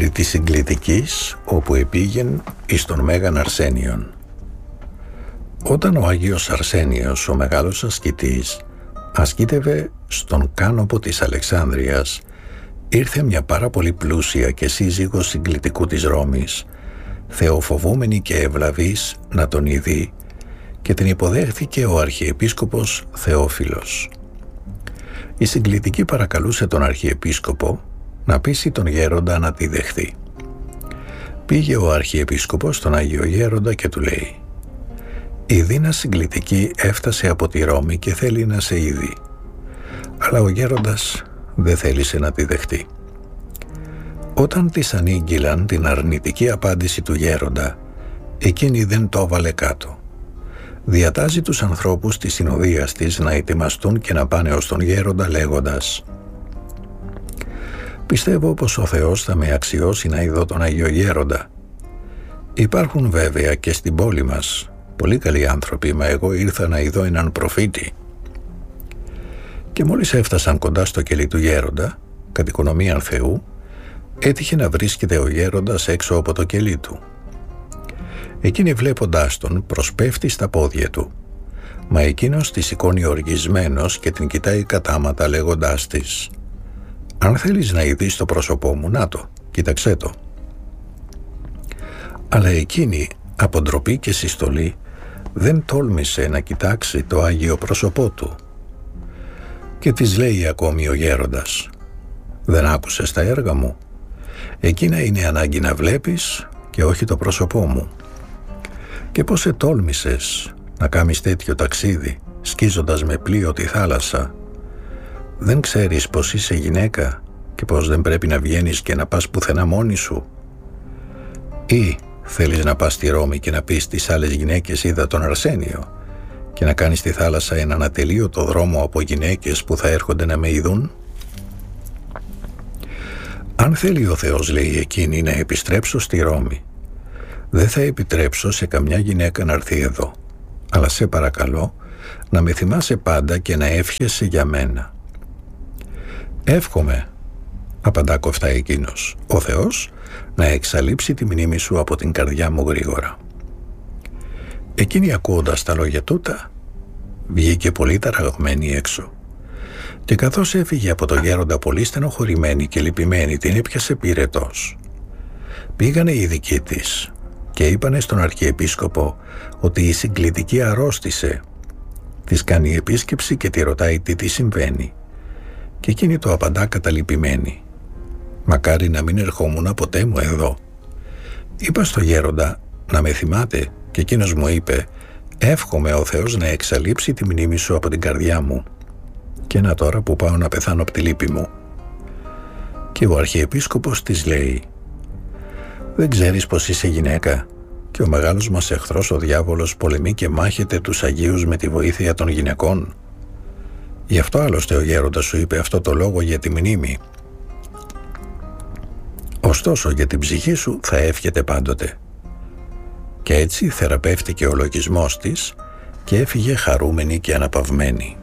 περί της συγκλητικής όπου επήγεν εις τον Μέγαν Αρσένιον. Όταν ο Άγιος Αρσένιος, ο μεγάλος ασκητής, ασκήτευε στον κάνοπο της Αλεξάνδρειας, ήρθε μια πάρα πολύ πλούσια και σύζυγος συγκλητικού της Ρώμης, θεοφοβούμενη και ευλαβής, να τον ειδεί, και την υποδέχθηκε ο Αρχιεπίσκοπος Θεόφιλος. Η συγκλητική παρακαλούσε τον Αρχιεπίσκοπο να πείσει τον γέροντα να τη δεχθεί. Πήγε ο Αρχιεπίσκοπος στον Άγιο Γέροντα και του λέει: «Η Δίνα συγκλητική έφτασε από τη Ρώμη και θέλει να σε είδει». Αλλά ο γέροντας δεν θέλησε να τη δεχτεί. Όταν της ανήγγειλαν την αρνητική απάντηση του γέροντα, εκείνη δεν το έβαλε κάτω. Διατάζει τους ανθρώπους της συνοδείας της να ετοιμαστούν και να πάνε ως τον γέροντα λέγοντας: «Πιστεύω πως ο Θεός θα με αξιώσει να ειδώ τον Άγιο Γέροντα. Υπάρχουν βέβαια και στην πόλη μας πολύ καλοί άνθρωποι, μα εγώ ήρθα να ειδώ έναν προφήτη». Και μόλις έφτασαν κοντά στο κελί του γέροντα, κατ' οικονομίαν Θεού, έτυχε να βρίσκεται ο γέροντας έξω από το κελί του. Εκείνη, βλέποντάς τον, προσπέφτει στα πόδια του, μα εκείνος τη σηκώνει οργισμένος και την κοιτάει κατάματα λέγοντάς της: «Αν θέλεις να ειδείς το πρόσωπό μου, να το, κοίταξέ το». Αλλά εκείνη, από ντροπή και συστολή, δεν τόλμησε να κοιτάξει το Άγιο πρόσωπό του. Και της λέει ακόμη ο γέροντας: «Δεν άκουσες τα έργα μου? Εκείνα είναι ανάγκη να βλέπεις και όχι το πρόσωπό μου. Και πώς ετόλμησες να κάνεις τέτοιο ταξίδι, σκίζοντας με πλοίο τη θάλασσα? Δεν ξέρεις πως είσαι γυναίκα και πως δεν πρέπει να βγαίνεις και να πας πουθενά μόνη σου? Ή θέλεις να πας στη Ρώμη και να πεις στις άλλες γυναίκες είδα τον Αρσένιο και να κάνεις στη θάλασσα έναν ατελείωτο δρόμο από γυναίκες που θα έρχονται να με ειδούν? Αν θέλει ο Θεός, λέει εκείνη, να επιστρέψω στη Ρώμη, δεν θα επιτρέψω σε καμιά γυναίκα να έρθει εδώ, αλλά σε παρακαλώ να με θυμάσαι πάντα και να εύχεσαι για μένα». «Εύχομαι», απαντά κοφτά εκείνος, «ο Θεός να εξαλείψει τη μνήμη σου από την καρδιά μου γρήγορα». Εκείνη, ακούοντας τα λόγια τούτα, βγήκε πολύ ταραγμένη έξω, και καθώς έφυγε από το γέροντα πολύ στενοχωρημένη και λυπημένη, την έπιασε πυρετός. Πήγανε οι δικοί της και είπανε στον Αρχιεπίσκοπο ότι η συγκλητική αρρώστησε. Της κάνει επίσκεψη και τη ρωτάει τι συμβαίνει, και εκείνη το απαντά καταλυπημένη: «Μακάρι να μην ερχόμουν ποτέ μου εδώ. Είπα στο γέροντα να με θυμάται και εκείνος μου είπε: εύχομαι ο Θεός να εξαλείψει τη μνήμη σου από την καρδιά μου. Και να τώρα που πάω να πεθάνω από τη λύπη μου». Και ο Αρχιεπίσκοπος της λέει: «Δεν ξέρεις πως είσαι γυναίκα και ο μεγάλος μας εχθρός ο διάβολος πολεμεί και μάχεται τους Αγίους με τη βοήθεια των γυναικών? Γι' αυτό άλλωστε ο γέροντας σου είπε αυτό το λόγο για τη μνήμη. Ωστόσο για την ψυχή σου θα εύχεται πάντοτε». Και έτσι θεραπεύτηκε ο λογισμός της και έφυγε χαρούμενη και αναπαυμένη.